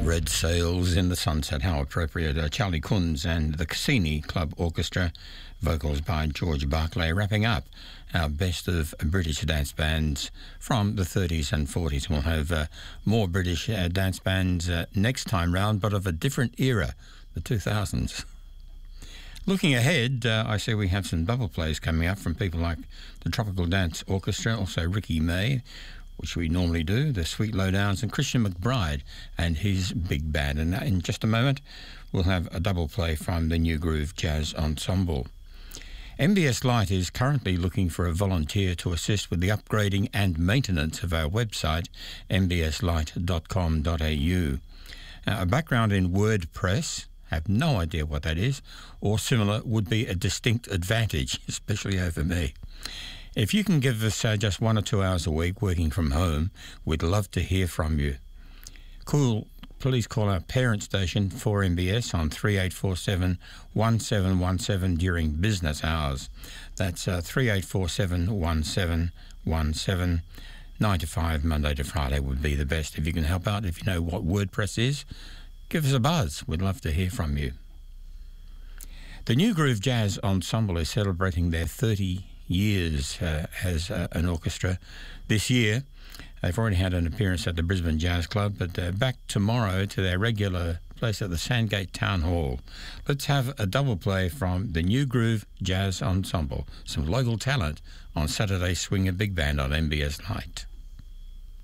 Red Sails in the Sunset, how appropriate. Charlie Kunz and the Cassini Club Orchestra, vocals by George Barclay, wrapping up our best of British dance bands from the 30s and 40s. We'll have more British dance bands next time round, but of a different era, the 2000s. Looking ahead, I see we have some double plays coming up from people like the Tropical Dance Orchestra, also Ricky May, which we normally do, the Sweet Lowdowns, and Christian McBride and his big band. And in just a moment, we'll have a double play from the New Groove Jazz Ensemble. MBS Light is currently looking for a volunteer to assist with the upgrading and maintenance of our website, mbslight.com.au. A background in WordPress, have no idea what that is, or similar, would be a distinct advantage, especially over me. If you can give us just 1 or 2 hours a week working from home, we'd love to hear from you. Cool. Please call our parent station for MBS on 3847 1717 during business hours. That's 3847 1717. 9 to 5, Monday to Friday would be the best. If you can help out, if you know what WordPress is, give us a buzz. We'd love to hear from you. The New Groove Jazz Ensemble is celebrating their 30 years as an orchestra this year. They've already had an appearance at the Brisbane Jazz Club, but they're back tomorrow to their regular place at the Sandgate Town Hall. Let's have a double play from the New Groove Jazz Ensemble, some local talent on Saturday Swinger Big Band on MBS Light.